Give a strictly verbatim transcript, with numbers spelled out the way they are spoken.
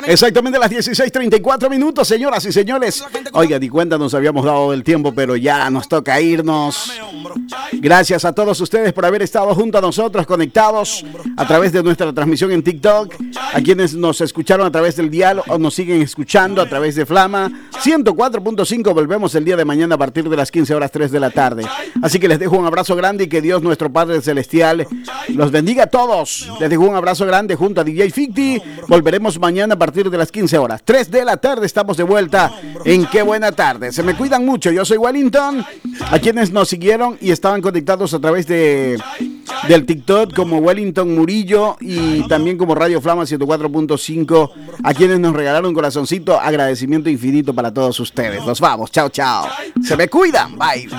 Exactamente las dieciséis treinta y cuatro minutos, señoras y señores. Oiga, di cuenta nos habíamos dado del tiempo, pero ya nos toca irnos. Gracias a todos ustedes por haber estado junto a nosotros, conectados a través de nuestra transmisión en TikTok. A quienes nos escucharon a través del dial o nos siguen escuchando a través de Flama ciento cuatro punto cinco. Volvemos el día de mañana a partir de las quince horas tres de la tarde. Así que les dejo un abrazo grande y que Dios, nuestro Padre Celestial, los bendiga a todos. Les dejo un abrazo grande junto a D J Ficti. Volveremos mañana a partir de las quince horas. tres de la tarde estamos de vuelta en Qué Buena Tarde. Se me cuidan mucho. Yo soy Wellington. A quienes nos siguieron y estaban conectados a través de del TikTok como Wellington Murillo y también como Radio Flama ciento cuatro punto cinco. A quienes nos regalaron un corazoncito, agradecimiento infinito para todos ustedes. Nos vamos. Chao, chao. Se me cuidan. Bye.